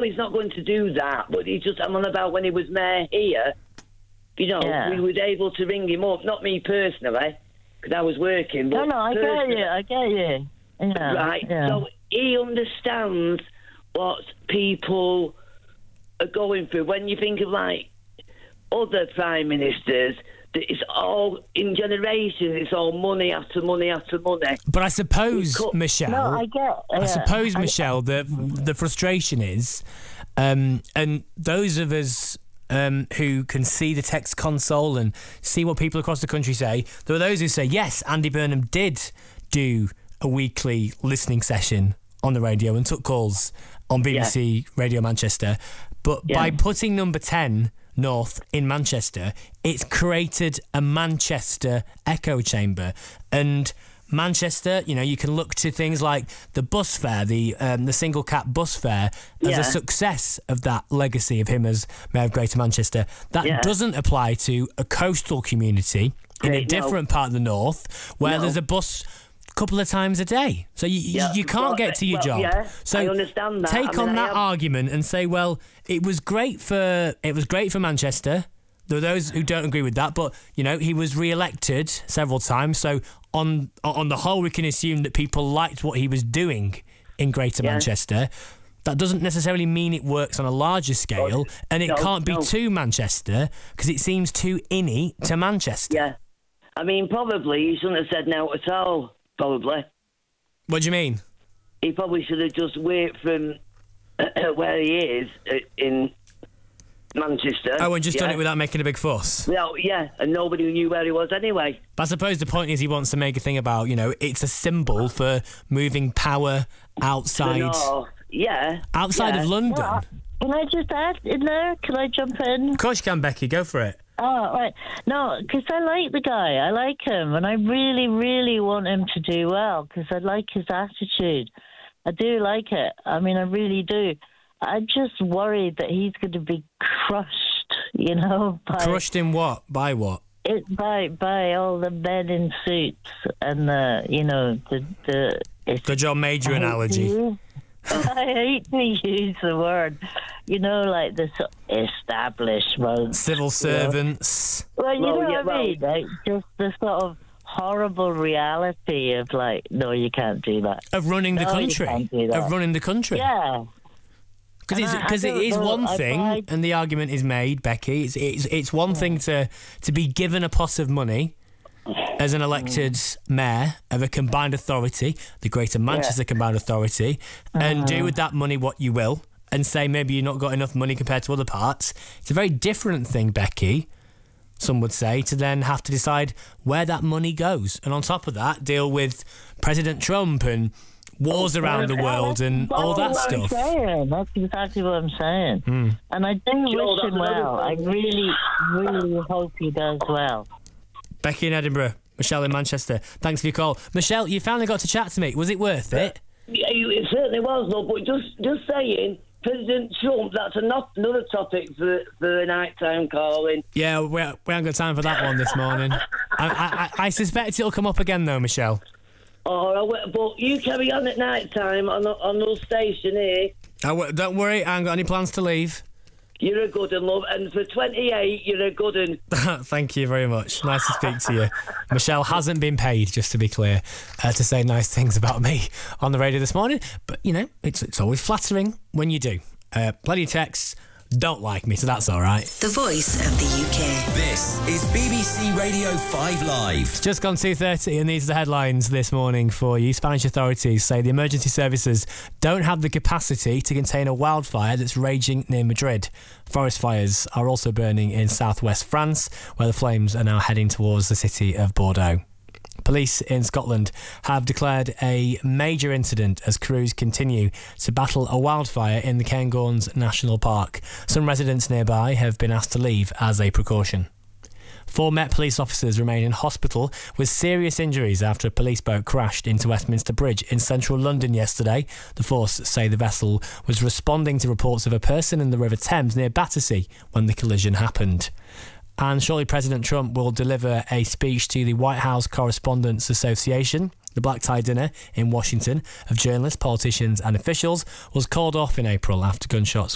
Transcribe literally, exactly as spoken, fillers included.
he's not going to do that, but he's just, I'm on about when he was mayor here, you know, Yeah. we were able to ring him up, not me personally, because I was working. But No, no, I get you, I get you. Yeah, right, yeah. so he understands what people are going through. When you think of, like, other prime ministers, that it's all, in generations, it's all money after money after money. But I suppose, Michelle, No, I get. I yeah. suppose, I- Michelle, the the frustration is, um, and those of us um, who can see the text console and see what people across the country say, there are those who say, yes, Andy Burnham did do a weekly listening session on the radio and took calls on B B C yeah. Radio Manchester, but yeah. by putting number ten North in Manchester, it's created a Manchester echo chamber. And Manchester, you know, you can look to things like the bus fare, the um, the single cap bus fare, as Yeah. a success of that legacy of him as Mayor of Greater Manchester. That Yeah. doesn't apply to a coastal community in a Great, no. different part of the north where No. there's a bus couple of times a day, so you Yeah, you can't well, get to your well, job. yeah, so I understand that. take I mean, on I that am- argument and say, well, it was great for it was great for Manchester. There are those who don't agree with that, but you know he was re-elected several times. So on on the whole, we can assume that people liked what he was doing in Greater Yeah. Manchester. That doesn't necessarily mean it works on a larger scale, and it no, can't be no. to Manchester because it seems too inny to Manchester. Yeah. I mean, probably he shouldn't have said no at all, probably. What do you mean? He probably should have just waited from where he is uh, in Manchester. Oh, and just yeah. done it without making a big fuss. No, yeah, and nobody knew where he was anyway. But I suppose the point is he wants to make a thing about, you know, it's a symbol for moving power outside No, yeah. outside yeah. of London. Yeah. Can I just add in there? Can I jump in? Of course you can, Becky. Go for it. Oh, right. No, because I like the guy. I like him. And I really, really want him to do well because I like his attitude. I do like it. I mean, I really do. I'm just worried that he's going to be crushed, you know. By Crushed in what? By what? It, by, by all the men in suits and the, you know, the... the it's, The John Major I hate to analogy. use- I hate to use the word, you know, like the so- establishment. Civil servants. Well, you Well, know yeah, what I mean? Like, just the sort of horrible reality of, like, no, you can't do that. Of running the No, you country. can't do that. Of running the country. Yeah. Because And I- I because it don't is know, one I thing, tried- and the argument is made, Becky. It's it's, it's one thing to to be given a pot of money as an elected mayor of a combined authority, the Greater Manchester Combined Authority, and do with that money what you will, and say maybe you've not got enough money compared to other parts. It's a very different thing, Becky, some would say, to then have to decide where that money goes. And on top of that, deal with President Trump and wars around the world and all that That's what I'm stuff. saying. That's exactly what I'm saying. Hmm. And I do Joel, wish that's him well. another I thing. really, really hope he does well. Becky in Edinburgh, Michelle in Manchester. Thanks for your call. Michelle, you finally got to chat to me. Was it worth it? Yeah, it certainly was, though, but just, just saying, President Trump, that's ano- another topic for, for a nighttime calling. Yeah, we, we haven't got time for that one this morning. I, I, I, I suspect it'll come up again, though, Michelle. Oh, but you carry on at night time on on the station here. I w- don't worry, I haven't got any plans to leave. You're a good un, love, and for twenty-eight, you're a good un. Thank you very much. Nice to speak to you. Michelle hasn't been paid, just to be clear, uh, to say nice things about me on the radio this morning. But, you know, it's it's always flattering when you do. Uh, plenty of texts don't like me, so that's all right. The voice of the U K. This is B B C Radio five Live. It's just gone two thirty and these are the headlines this morning for you. Spanish authorities say the emergency services don't have the capacity to contain a wildfire that's raging near Madrid. Forest fires are also burning in southwest France, where the flames are now heading towards the city of Bordeaux. Police in Scotland have declared a major incident as crews continue to battle a wildfire in the Cairngorms National Park. Some residents nearby have been asked to leave as a precaution. Four Met police officers remain in hospital with serious injuries after a police boat crashed into Westminster Bridge in central London yesterday. The force say the vessel was responding to reports of a person in the River Thames near Battersea when the collision happened. And shortly President Trump will deliver a speech to the White House Correspondents Association. The black tie dinner in Washington of journalists, politicians and officials was called off in April after gunshots